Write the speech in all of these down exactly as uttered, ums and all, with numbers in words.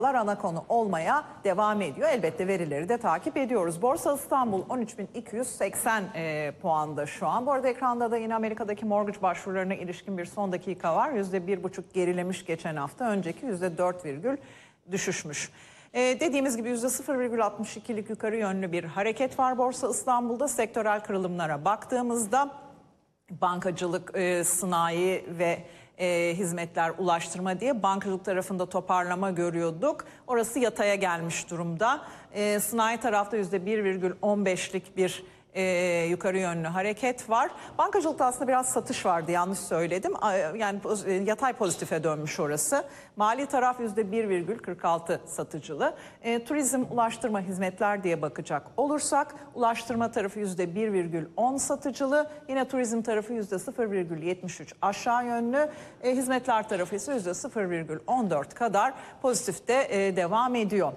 ana konu olmaya devam ediyor. Elbette verileri de takip ediyoruz. Borsa İstanbul on üç bin iki yüz seksen e, puanda şu an. Bu arada ekranda da yine Amerika'daki mortgage başvurularına ilişkin bir son dakika var. yüzde bir buçuk gerilemiş geçen hafta. Önceki yüzde dört virgül düşüşmüş. Ee, dediğimiz gibi yüzde sıfır virgül altmış ikilik yukarı yönlü bir hareket var Borsa İstanbul'da. Sektörel kırılımlara baktığımızda bankacılık, e, sanayi ve e, hizmetler, ulaştırma diye bankacılık tarafında toparlama görüyorduk. Orası yataya gelmiş durumda. E, sanayi tarafta yüzde bir virgül on beşlik bir e, yukarı yönlü hareket var. Bankacılıkta aslında biraz satış vardı, yanlış söyledim. Yani yatay pozitife dönmüş orası. Mali taraf yüzde bir virgül kırk altı satıcılı. E, turizm, ulaştırma, hizmetler diye bakacak olursak ulaştırma tarafı yüzde bir virgül on satıcılı. Yine turizm tarafı yüzde sıfır virgül yetmiş üç aşağı yönlü. E, hizmetler tarafı ise yüzde sıfır virgül on dört kadar pozitifte e, devam ediyor.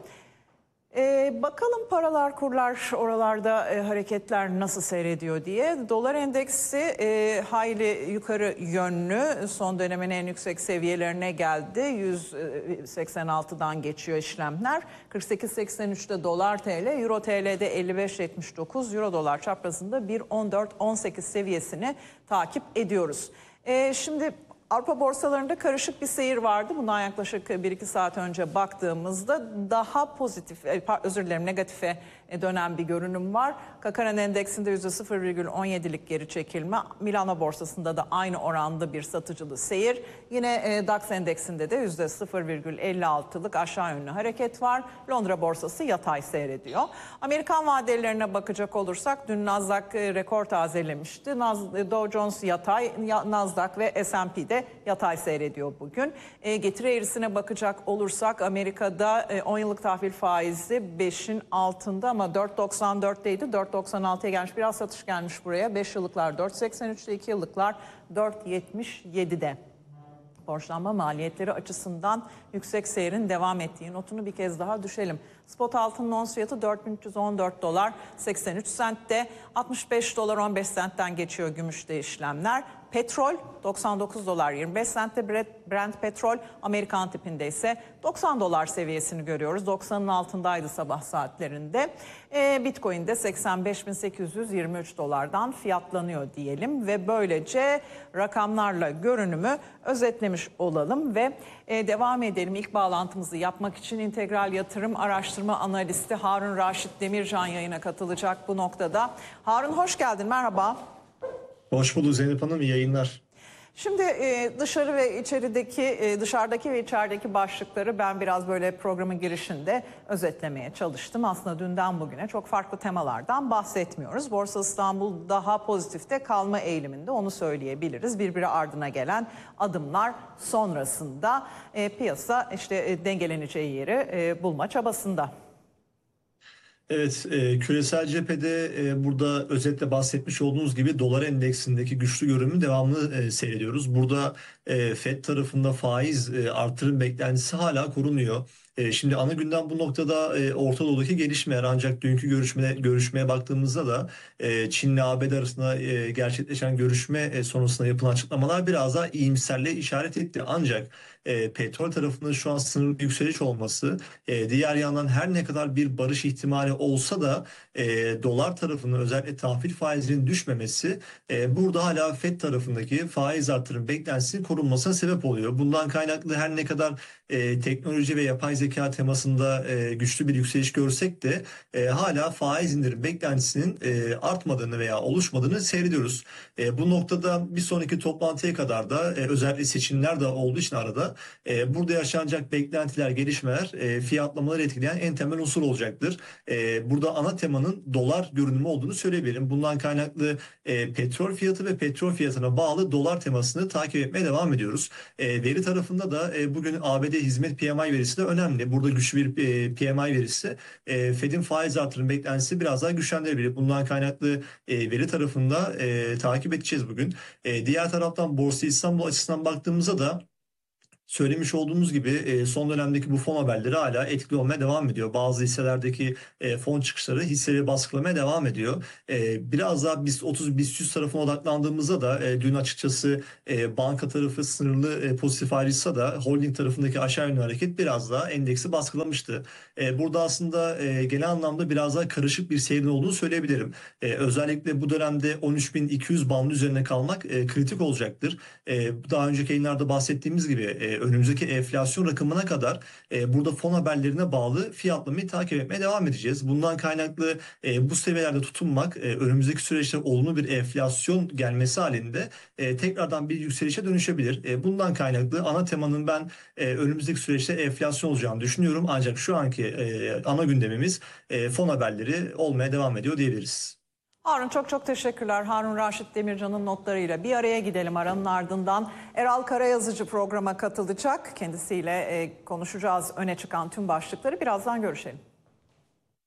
Ee, bakalım paralar, kurlar, oralarda e, hareketler nasıl seyrediyor diye. Dolar endeksi e, hayli yukarı yönlü, son dönemin en yüksek seviyelerine geldi. yüz seksen altıdan geçiyor işlemler. kırk sekiz seksen üçte dolar T L, euro T L'de elli beş yetmiş dokuz, euro dolar çaprazında bir on dört on sekiz seviyesini takip ediyoruz. E, şimdi Avrupa borsalarında karışık bir seyir vardı. Bundan yaklaşık bir iki saat önce baktığımızda daha pozitif, özür dilerim negatife dönen bir görünüm var. Kakaran endeksinde yüzde sıfır virgül on yedilik geri çekilme. Milano borsasında da aynı oranda bir satıcılı seyir. Yine DAX endeksinde de yüzde sıfır virgül elli altılık aşağı yönlü hareket var. Londra borsası yatay seyrediyor. Amerikan vadelerine bakacak olursak dün Nasdaq rekor tazelemişti. Dow Jones yatay, Nasdaq ve S and P'de yatay seyrediyor bugün. E, getiri eğrisine bakacak olursak Amerika'da e, on yıllık tahvil faizi beşin altında ama dört doksan dörtteydi. dört doksan altıya gelmiş. Biraz satış gelmiş buraya. beş yıllıklar dört seksen üçte, iki yıllıklar dört yetmiş yedide. Borçlanma maliyetleri açısından yüksek seyrin devam ettiği notunu bir kez daha düşelim. Spot altının ons fiyatı dört bin üç yüz on dört dolar seksen üç sentte, altmış beş dolar on beş sentten geçiyor gümüşte işlemler. Petrol doksan dokuz dolar yirmi beş sentte, Brent petrol Amerikan tipinde ise doksan dolar seviyesini görüyoruz. doksanın altındaydı sabah saatlerinde. E, Bitcoin'de seksen beş bin sekiz yüz yirmi üç dolardan fiyatlanıyor diyelim ve böylece rakamlarla görünümü özetlemiş olalım ve e, devam edelim. İlk bağlantımızı yapmak için integral yatırım araştırma analisti Harun Raşit Demircan yayına katılacak bu noktada. Harun hoş geldin, merhaba. Hoş bulduk Zeynep Hanım, iyi yayınlar. Şimdi dışarı ve içerideki, dışarıdaki ve içerideki başlıkları ben biraz böyle programın girişinde özetlemeye çalıştım. Aslında dünden bugüne çok farklı temalardan bahsetmiyoruz. Borsa İstanbul daha pozitifte kalma eğiliminde, onu söyleyebiliriz. Birbiri ardına gelen adımlar sonrasında e, piyasa işte dengeleneceği yeri e, bulma çabasında. Evet, e, küresel cephede e, burada özetle bahsetmiş olduğunuz gibi dolar endeksindeki güçlü görünümü devamlı e, seyrediyoruz. Burada e, Fed tarafında faiz e, artırım beklentisi hala korunuyor. E, şimdi ana gündem bu noktada e, Orta Doğu'daki gelişmeler, ancak dünkü görüşmeye, görüşmeye baktığımızda da e, Çin'le A B D arasında e, gerçekleşen görüşme e, sonrasında yapılan açıklamalar biraz daha iyimserliğe işaret etti. Ancak e, petrol tarafında şu an sınırlı bir yükseliş olması, e, diğer yandan her ne kadar bir barış ihtimali olsa da e, dolar tarafının özellikle tahvil faizinin düşmemesi e, burada hala Fed tarafındaki faiz artırım beklentisinin korunmasına sebep oluyor. Bundan kaynaklı her ne kadar e, teknoloji ve yapay zeka temasında e, güçlü bir yükseliş görsek de e, hala faiz indirim beklentisinin e, artmadığını veya oluşmadığını seyrediyoruz. E, bu noktada bir sonraki toplantıya kadar da e, özellikle seçimler de olduğu için arada e, burada yaşanacak beklentiler, gelişmeler e, fiyatlamaları etkileyen en temel unsur olacaktır. E, burada ana temanın dolar görünümü olduğunu söyleyebilirim. Bundan kaynaklı e, petrol fiyatı ve petrol fiyatına bağlı dolar temasını takip etmeye devam ediyoruz. E, veri tarafında da e, bugün A B D hizmet P M I verisi de önemli. Burada güçlü bir e, P M I verisi e, Fed'in faiz artırım beklentisi biraz daha güçlendirebilir. Bundan kaynaklı e, veri tarafında e, takip edeceğiz bugün. E, diğer taraftan Borsa İstanbul açısından baktığımızda da söylemiş olduğumuz gibi e, son dönemdeki bu fon haberleri hala etkili olmaya devam ediyor. Bazı hisselerdeki e, fon çıkışları hisseleri baskılamaya devam ediyor. E, biraz daha BIST otuz, BIST yüz tarafına odaklandığımızda da e, dün açıkçası e, banka tarafı sınırlı e, pozitif ayrılsa da holding tarafındaki aşağı yönlü hareket biraz daha endeksi baskılamıştı. E, burada aslında e, genel anlamda biraz daha karışık bir seyrin olduğunu söyleyebilirim. E, özellikle bu dönemde on üç bin iki yüz bandı üzerine kalmak e, kritik olacaktır. E, daha önceki yayınlarda bahsettiğimiz gibi e, önümüzdeki enflasyon rakamına kadar e, burada fon haberlerine bağlı fiyatlamayı takip etmeye devam edeceğiz. Bundan kaynaklı e, bu seviyelerde tutunmak e, önümüzdeki süreçte olumlu bir enflasyon gelmesi halinde e, tekrardan bir yükselişe dönüşebilir. E, bundan kaynaklı ana temanın ben e, önümüzdeki süreçte enflasyon olacağını düşünüyorum. Ancak şu anki e, ana gündemimiz e, fon haberleri olmaya devam ediyor diyebiliriz. Harun çok çok teşekkürler. Harun Raşit Demircan'ın notlarıyla bir araya gidelim. Aranın ardından Eral Karayazıcı programa katılacak. Kendisiyle e, konuşacağız öne çıkan tüm başlıkları. Birazdan görüşelim.